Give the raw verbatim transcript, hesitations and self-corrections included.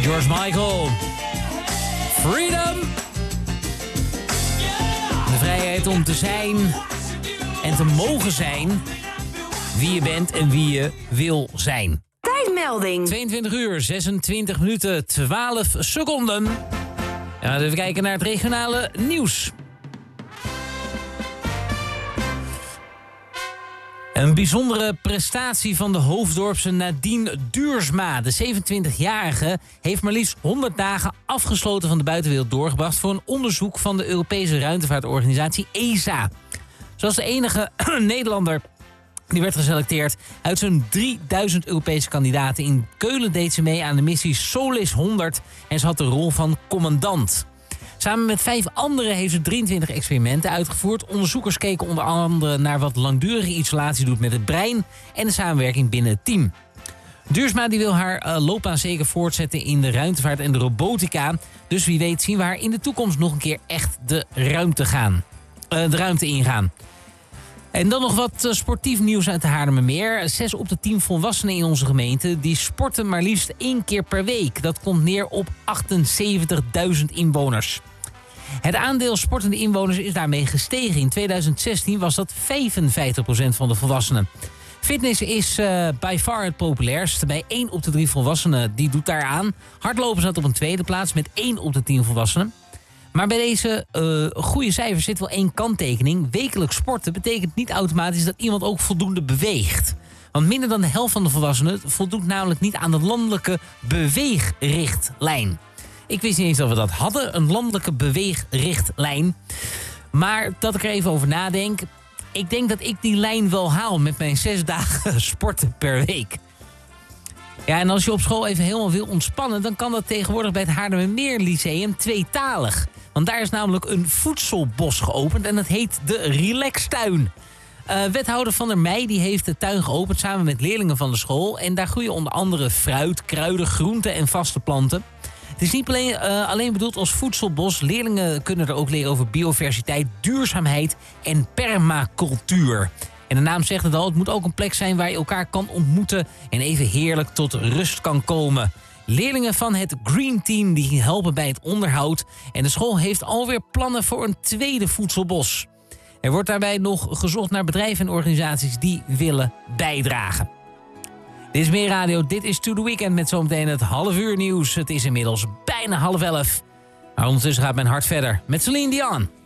George Michael. Freedom. De vrijheid om te zijn en te mogen zijn wie je bent en wie je wil zijn. Tijdmelding. tweeëntwintig uur, zesentwintig minuten, twaalf seconden. Ja, even kijken naar het regionale nieuws. Een bijzondere prestatie van de Hoofddorpse Nadine Duursma. De zevenentwintigjarige heeft maar liefst honderd dagen afgesloten van de buitenwereld doorgebracht voor een onderzoek van de Europese ruimtevaartorganisatie E S A. Zoals de enige Nederlander die werd geselecteerd uit zo'n drieduizend Europese kandidaten. In Keulen deed ze mee aan de missie Solis honderd en ze had de rol van commandant. Samen met vijf anderen heeft ze drieëntwintig experimenten uitgevoerd. Onderzoekers keken onder andere naar wat langdurige isolatie doet met het brein en de samenwerking binnen het team. Duursma die wil haar uh, loopbaan zeker voortzetten in de ruimtevaart en de robotica. Dus wie weet zien we haar in de toekomst nog een keer echt de ruimte, gaan. Uh, de ruimte ingaan. En dan nog wat uh, sportief nieuws uit de Haarlemmermeer. Zes op de tien volwassenen in onze gemeente die sporten maar liefst één keer per week. Dat komt neer op achtenzeventigduizend inwoners. Het aandeel sportende inwoners is daarmee gestegen. In tweeduizend zestien was dat vijfenvijftig procent van de volwassenen. Fitness is uh, by far het populairst. Bij één op de drie volwassenen die doet daar aan. Hardlopen staat op een tweede plaats met één op de tien volwassenen. Maar bij deze uh, goede cijfers zit wel één kanttekening. Wekelijks sporten betekent niet automatisch dat iemand ook voldoende beweegt. Want minder dan de helft van de volwassenen voldoet namelijk niet aan de landelijke beweegrichtlijn. Ik wist niet eens dat we dat hadden, een landelijke beweegrichtlijn. Maar dat ik er even over nadenk, ik denk dat ik die lijn wel haal met mijn zes dagen sporten per week. Ja, en als je op school even helemaal wil ontspannen, dan kan dat tegenwoordig bij het Haarlemmermeer Lyceum tweetalig. Want daar is namelijk een voedselbos geopend en dat heet de Relaxtuin. Uh, wethouder Van der Meij die heeft de tuin geopend samen met leerlingen van de school. En daar groeien onder andere fruit, kruiden, groenten en vaste planten. Het is niet alleen, uh, alleen bedoeld als voedselbos. Leerlingen kunnen er ook leren over biodiversiteit, duurzaamheid en permacultuur. En de naam zegt het al, het moet ook een plek zijn waar je elkaar kan ontmoeten en even heerlijk tot rust kan komen. Leerlingen van het Green Team die helpen bij het onderhoud. En de school heeft alweer plannen voor een tweede voedselbos. Er wordt daarbij nog gezocht naar bedrijven en organisaties die willen bijdragen. Dit is Meer Radio, dit is To The Weekend met zometeen het half uur nieuws. Het is inmiddels bijna half elf. Maar ondertussen gaat mijn hart verder met Celine Dion.